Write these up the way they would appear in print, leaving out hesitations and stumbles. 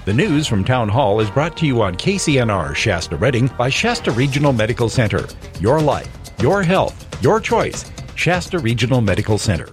The news from Town Hall is brought to you on KCNR Shasta Redding by Shasta Regional Medical Center. Your life, your health, your choice. Shasta Regional Medical Center.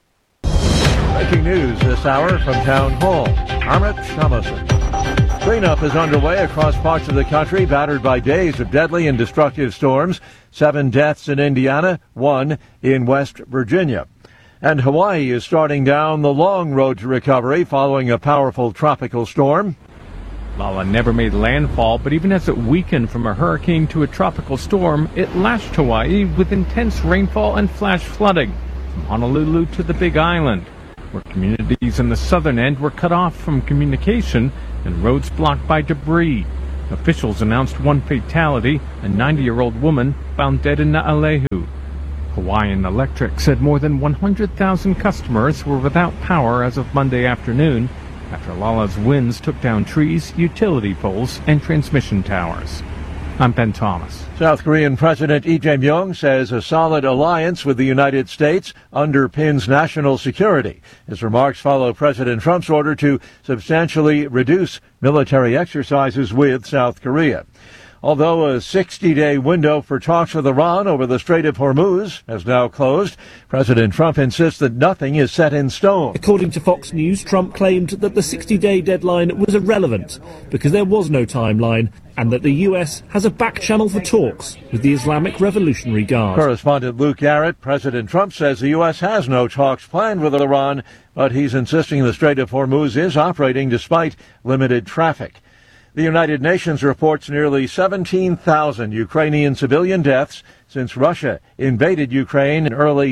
Breaking news this hour from Town Hall. Amit Shamason. Cleanup is underway across parts of the country battered by days of deadly and destructive storms. 7 deaths in Indiana, 1 in West Virginia. And Hawaii is starting down the long road to recovery following a powerful tropical storm. Lala never made landfall, but even as it weakened from a hurricane to a tropical storm, it lashed Hawaii with intense rainfall and flash flooding from Honolulu to the Big Island, where communities in the southern end were cut off from communication and roads blocked by debris. Officials announced 1 fatality, a 90-year-old woman found dead in Naalehu. Hawaiian Electric said more than 100,000 customers were without power as of Monday afternoon after Lala's winds took down trees, utility poles, and transmission towers. I'm Ben Thomas. South Korean President Lee Jae-myung says a solid alliance with the United States underpins national security. His remarks follow President Trump's order to substantially reduce military exercises with South Korea. Although a 60-day window for talks with Iran over the Strait of Hormuz has now closed, President Trump insists that nothing is set in stone. According to Fox News, Trump claimed that the 60-day deadline was irrelevant because there was no timeline and that the U.S. has a back channel for talks with the Islamic Revolutionary Guard. Correspondent Luke Garrett, President Trump says the U.S. has no talks planned with Iran, but he's insisting the Strait of Hormuz is operating despite limited traffic. The United Nations reports nearly 17,000 Ukrainian civilian deaths since Russia invaded Ukraine in early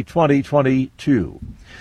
2022.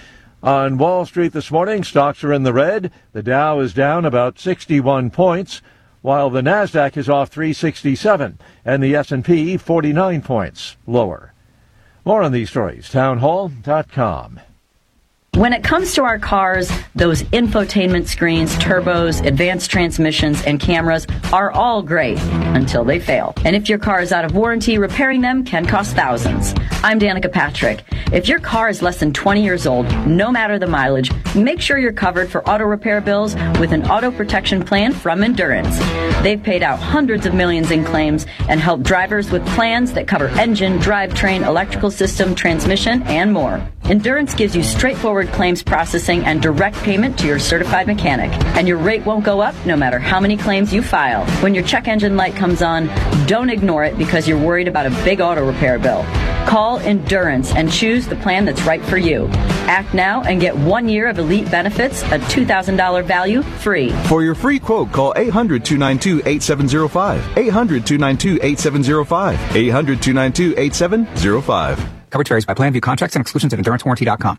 On Wall Street this morning, stocks are in the red. The Dow is down about 61 points, while the Nasdaq is off 367 and the S&P 49 points lower. More on these stories, townhall.com. When it comes to our cars, those infotainment screens, turbos, advanced transmissions, and cameras are all great until they fail. And if your car is out of warranty, repairing them can cost thousands. I'm Danica Patrick. If your car is less than 20 years old, no matter the mileage, make sure you're covered for auto repair bills with an auto protection plan from Endurance. They've paid out hundreds of millions in claims and helped drivers with plans that cover engine, drivetrain, electrical system, transmission, and more. Endurance gives you straightforward claims processing and direct payment to your certified mechanic. And your rate won't go up no matter how many claims you file. When your check engine light comes on, don't ignore it because you're worried about a big auto repair bill. Call Endurance and choose the plan that's right for you. Act now and get 1 year of elite benefits, a $2,000 value, free. For your free quote, call 800-292-8705. 800-292-8705. 800-292-8705. Coverage varies by plan. View contracts and exclusions at EnduranceWarranty.com.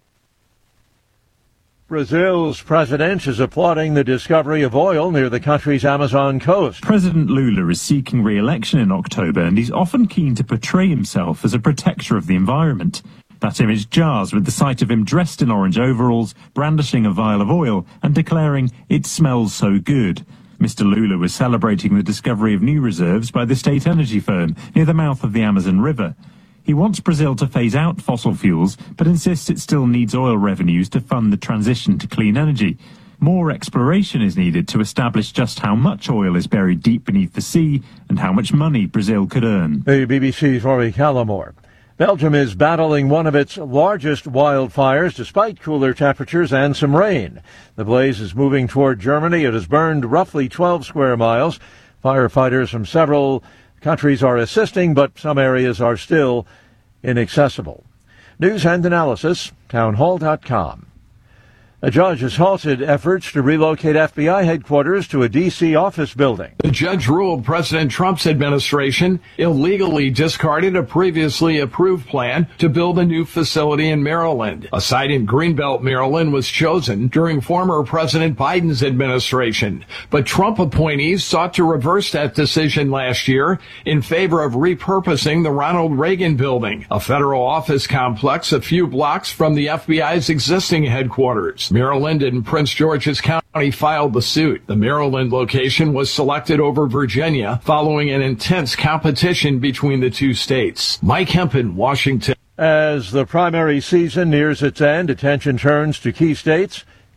Brazil's president is applauding the discovery of oil near the country's Amazon coast. President Lula is seeking re-election in October, and he's often keen to portray himself as a protector of the environment. That image jars with the sight of him dressed in orange overalls, brandishing a vial of oil, and declaring, "It smells so good." Mr. Lula was celebrating the discovery of new reserves by the state energy firm near the mouth of the Amazon River. He wants Brazil to phase out fossil fuels, but insists it still needs oil revenues to fund the transition to clean energy. More exploration is needed to establish just how much oil is buried deep beneath the sea and how much money Brazil could earn. The BBC's Rory Callamore. Belgium is battling one of its largest wildfires despite cooler temperatures and some rain. The blaze is moving toward Germany. It has burned roughly 12 square miles. Firefighters from several countries are assisting, but some areas are still inaccessible. News and analysis, townhall.com. A judge has halted efforts to relocate FBI headquarters to a D.C. office building. The judge ruled President Trump's administration illegally discarded a previously approved plan to build a new facility in Maryland. A site in Greenbelt, Maryland was chosen during former President Biden's administration. But Trump appointees sought to reverse that decision last year in favor of repurposing the Ronald Reagan building, a federal office complex a few blocks from the FBI's existing headquarters. Maryland and Prince George's County filed the suit. The Maryland location was selected over Virginia following an intense competition between the two states. Mike Hempen, Washington. As the primary season nears its end, attention turns to key states,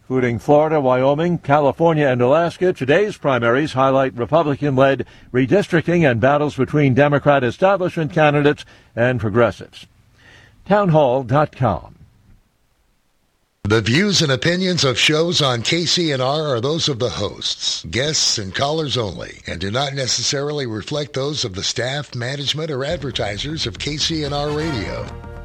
including Florida, Wyoming, California, and Alaska. Today's primaries highlight Republican-led redistricting and battles between Democrat establishment candidates and progressives. Townhall.com. The views and opinions of shows on KCNR are those of the hosts, guests, and callers only, and do not necessarily reflect those of the staff, management, or advertisers of KCNR Radio.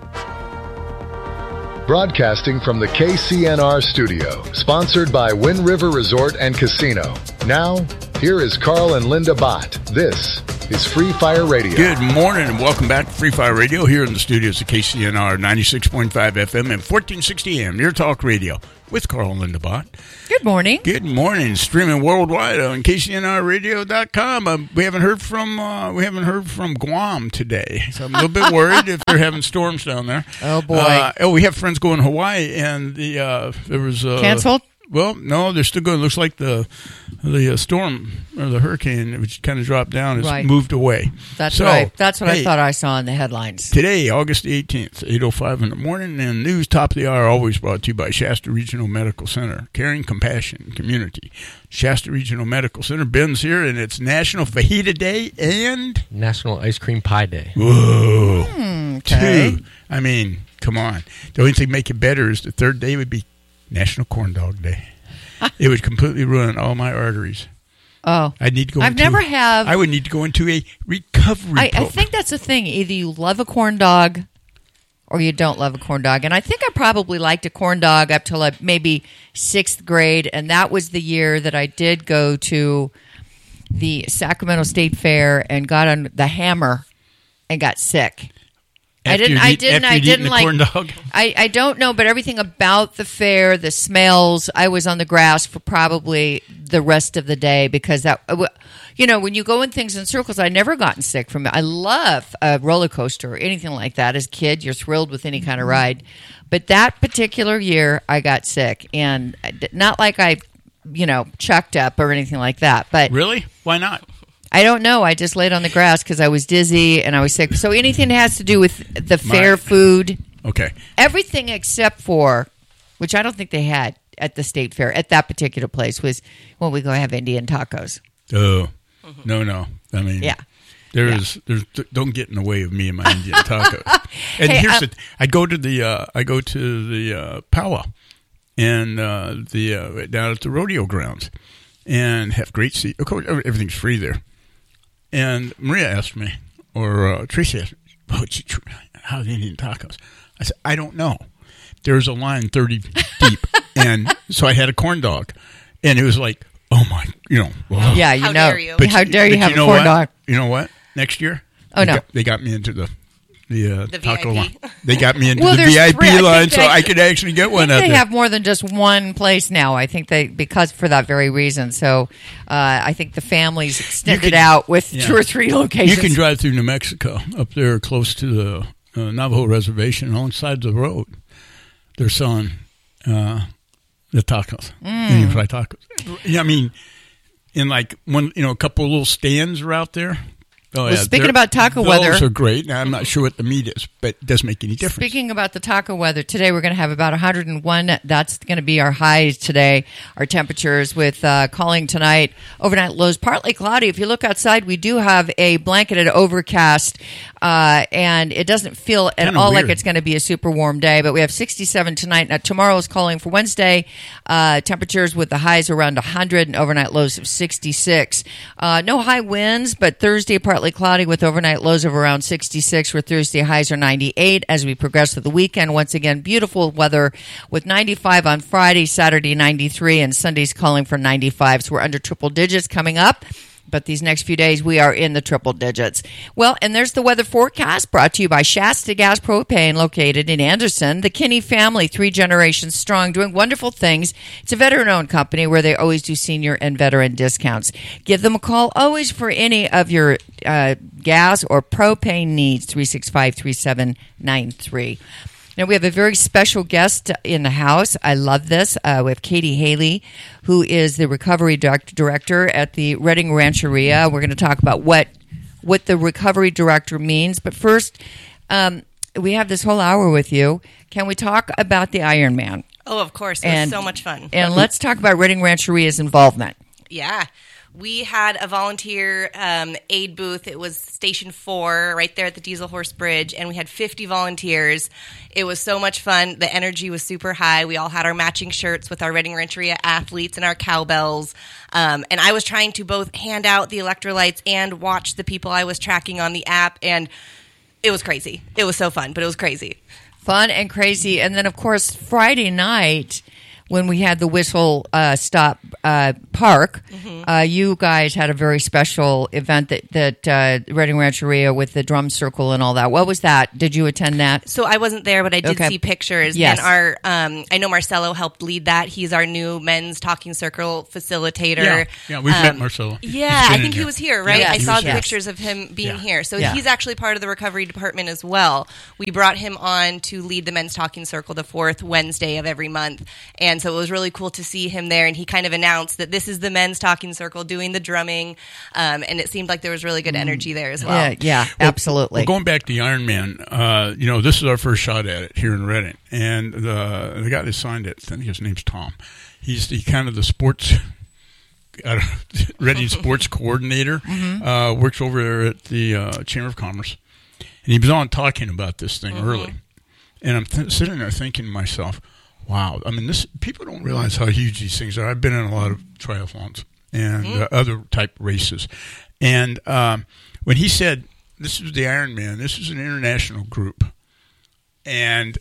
Broadcasting from the KCNR studio, sponsored by Wind River Resort and Casino. Now, here is Carl and Linda Bott. This is Free Fire Radio. Good morning and welcome back to Free Fire Radio here in the studios of KCNR 96.5 FM and 1460 AM, Near Talk Radio with Carl and Linda Bott. Good morning. Good morning. Streaming worldwide on KCNRradio.com. We haven't heard from Guam today, so I'm a little bit worried if they're having storms down there. Oh boy. We have friends going to Hawaii, and there was canceled. Well, no, they're still going. It looks like the storm or the hurricane, which kind of dropped down, has moved away. That's right. That's what I thought I saw in the headlines. Today, August the 18th, 8:05 in the morning, and news top of the hour always brought to you by Shasta Regional Medical Center. Caring, compassion, community. Shasta Regional Medical Center. Ben's here, and it's National Fajita Day and National Ice Cream Pie Day. Whoa. Okay. Two. I mean, come on. The only thing to make it better is the third day would be National Corn Dog Day. It would completely ruin all my arteries. Oh. I'd need to go I would need to go into a recovery program. I think that's the thing. Either you love a corn dog or you don't love a corn dog. And I think I probably liked a corn dog up till maybe 6th grade. And that was the year that I did go to the Sacramento State Fair and got on the hammer and got sick. I didn't like corn dog? I don't know, but everything about the fair, the smells, I was on the grass for probably the rest of the day because that, when you go in things in circles, I never gotten sick from it. I love a roller coaster or anything like that. As a kid, you're thrilled with any kind of ride. But that particular year, I got sick, and not like I, chucked up or anything like that. But really? Why not? I don't know. I just laid on the grass because I was dizzy and I was sick. So anything that has to do with the fair food. Okay. Everything except for, which I don't think they had at the state fair, at that particular place, was, we go have Indian tacos. Oh, no. I mean, yeah. There's don't get in the way of me and my Indian tacos. And I go to the powwow and down at the rodeo grounds and have great seats. Of course, everything's free there. And Maria asked me, or Tracy asked me, how are the Indian tacos? I said, I don't know. There's a line 30 deep. And so I had a corn dog. And it was like, oh my, Well, yeah, how dare you? How dare you have a corn dog? You know what? Next year, they got me into the taco VIP line. They got me into the VIP line, so I could actually get one out there. They have more than just one place now. I think because for that very reason. So I think the families extended out with 2 or 3 locations. You can drive through New Mexico up there close to the Navajo Reservation alongside the road. They're selling the tacos, Indian fried tacos. Yeah, I mean, in like a couple of little stands are out there. Oh, well, speaking about taco weather. Those are great. Now, I'm not sure what the meat is, but it doesn't make any difference. Speaking about the taco weather, today we're going to have about 101. That's going to be our highs today, our temperatures with calling tonight. Overnight lows, partly cloudy. If you look outside, we do have a blanketed overcast, and it doesn't feel at all like it's going to be a super warm day, but we have 67 tonight. Now, tomorrow is calling for Wednesday. Temperatures with the highs around 100 and overnight lows of 66. No high winds, but Thursday partly cloudy with overnight lows of around 66, where Thursday highs are 98 as we progress through the weekend. Once again, beautiful weather with 95 on Friday, Saturday 93, and Sunday's calling for 95. So we're under triple digits coming up. But these next few days, we are in the triple digits. Well, and there's the weather forecast brought to you by Shasta Gas Propane, located in Anderson. The Kinney family, 3 generations strong, doing wonderful things. It's a veteran-owned company where they always do senior and veteran discounts. Give them a call always for any of your gas or propane needs, 365-3793. Now, we have a very special guest in the house. I love this. We have Katie Haley, who is the recovery director at the Redding Rancheria. We're going to talk about what the recovery director means. But first, we have this whole hour with you. Can we talk about the Ironman? Oh, of course. It was so much fun. And let's talk about Reading Rancheria's involvement. Yeah. We had a volunteer aid booth. It was Station 4 right there at the Diesel Horse Bridge, and we had 50 volunteers. It was so much fun. The energy was super high. We all had our matching shirts with our Reading Rancheria athletes and our cowbells. And I was trying to both hand out the electrolytes and watch the people I was tracking on the app, and it was crazy. It was so fun, but it was crazy. Fun and crazy. And then, of course, Friday night, when we had the Whistle Stop Park, you guys had a very special event that Reading Rancheria with the drum circle and all that. What was that? Did you attend that? So I wasn't there, but I did see pictures. Yes. And I know Marcelo helped lead that. He's our new men's talking circle facilitator. Yeah, we've met Marcelo. Yeah, I think he was here, right? Yes. I saw the pictures of him being here. So he's actually part of the recovery department as well. We brought him on to lead the men's talking circle the 4th Wednesday of every month. And so it was really cool to see him there, and he kind of announced that this is the men's talking circle doing the drumming, and it seemed like there was really good energy there as well. Yeah, absolutely. Well, going back to the Ironman, this is our first shot at it here in Reading, and the guy that signed it, I think his name's Tom. He's kind of the sports Reading sports coordinator, works over there at the Chamber of Commerce, and he was on talking about this thing early, and I'm sitting there thinking to myself, wow. I mean, people don't realize how huge these things are. I've been in a lot of triathlons and other type races. And when he said, this is the Ironman, this is an international group, and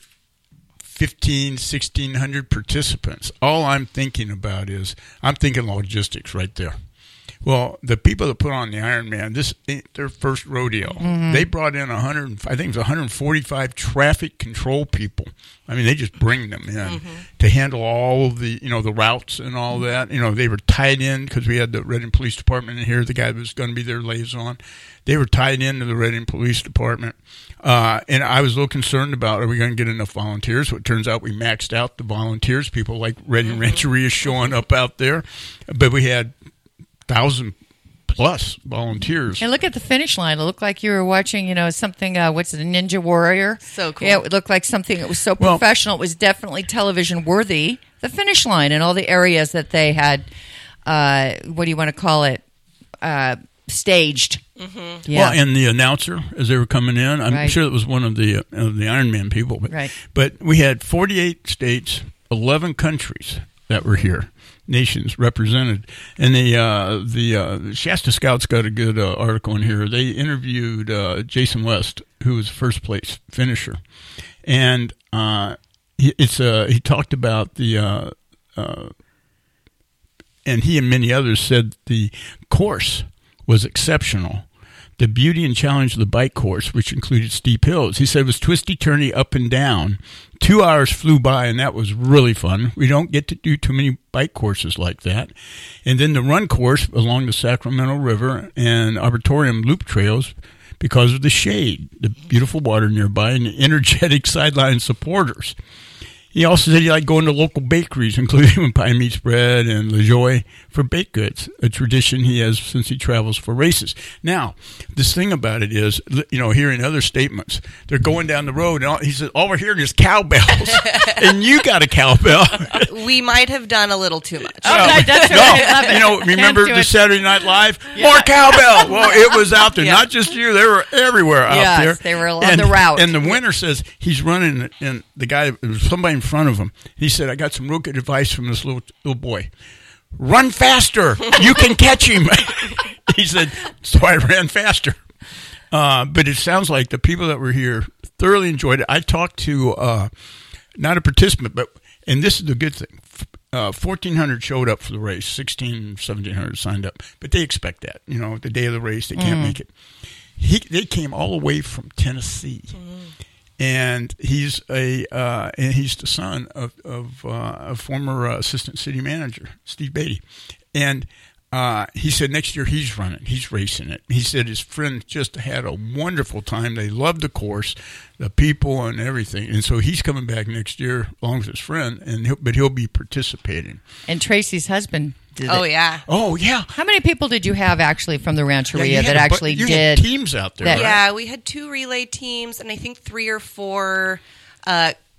1,600 participants, all I'm thinking about is, I'm thinking logistics right there. Well, the people that put on the Ironman, this ain't their first rodeo. They brought in 145 traffic control people. I mean, they just bring them in to handle all of the, the routes and all that. They were tied in because we had the Reading Police Department in here. The guy was going to be their liaison. They were tied into the Reading Police Department. And I was a little concerned about, are we going to get enough volunteers? So it turns out we maxed out the volunteers. People like Reading Rancheria showing up out there. But we had 1,000+ volunteers. And look at the finish line. It looked like you were watching, something, what's it, a Ninja Warrior? So cool. Yeah, it looked like something that was so professional. It was definitely television worthy. The finish line and all the areas that they had, what do you want to call it, staged. Yeah. Well, and the announcer, as they were coming in, I'm sure it was one of the Ironman people. But we had 48 states, 11 countries that were here. Nations represented, and the Shasta Scouts got a good article in here. They interviewed Jason West, who was first place finisher, and he talked about the and he and many others said the course was exceptional. The beauty and challenge of the bike course, which included steep hills. He said it was twisty, turny, up and down. 2 hours flew by, and that was really fun. We don't get to do too many bike courses like that. And then the run course along the Sacramento River and Arboretum loop trails because of the shade, the beautiful water nearby, and the energetic sideline supporters. He also said he liked going to local bakeries, including Pine Meats Bread and La Joie, for baked goods, a tradition he has since he travels for races. Now, this thing about it is, hearing other statements, they're going down the road, and he said, all we're hearing is cowbells, and you got a cowbell. We might have done a little too much. Remember the Saturday Night Live? Yeah. More cowbell! Well, it was out there. Not just you, they were everywhere out there. They were on the route. And the winner says he's running, and the guy, somebody in front of him, he said, I got some real good advice from this little boy. Run faster. You can catch him. He said, so I ran faster. But it sounds like the people that were here thoroughly enjoyed it. I talked to, not a participant, and this is the good thing. 1,400 showed up for the race. 1,700 signed up. But they expect that. The day of the race, they can't make it. They came all the way from Tennessee. And he's the son of a former assistant city manager, Steve Beatty. And he said next year he's racing it. He said his friend just had a wonderful time. They loved the course, the people, and everything. And so he's coming back next year along with his friend, but he'll be participating. And Tracy's husband did it. Oh, yeah. How many people did you have actually from the Rancheria that actually you did? Had teams out there, right? Yeah, we had 2 relay teams, and I think 3 or 4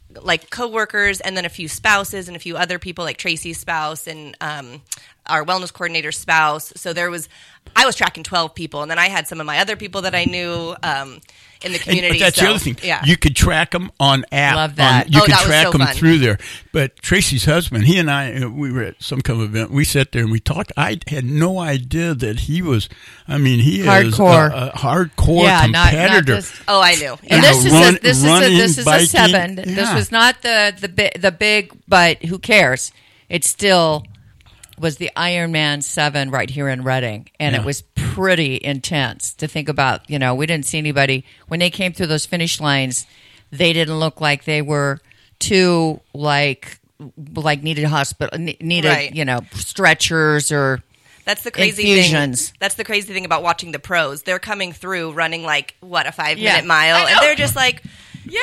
like coworkers, and then a few spouses and a few other people, like Tracy's spouse and our wellness coordinator's spouse. So I was tracking 12 people, and then I had some of my other people that I knew in the community. But that's the other thing. Yeah. You could track them on app. Love that. You could that was track so them fun. through there. But Tracy's husband, he and I, we were at some kind of event. We sat there and we talked. I had no idea that he was. I mean, he Hardcore. is a hardcore competitor. Oh, I knew. And Yeah. this is biking. a 7. Yeah. This was not the big, but who cares? It still was the Ironman 7 right here in Reading, and it was pretty intense to think about. You know, we didn't see anybody when they came through those finish lines. They didn't look like they were too like needed Right. stretchers or. That's the crazy infusions. thing. That's the crazy thing about watching the pros. They're coming through running like a 5-minute Yeah. mile, and they're just like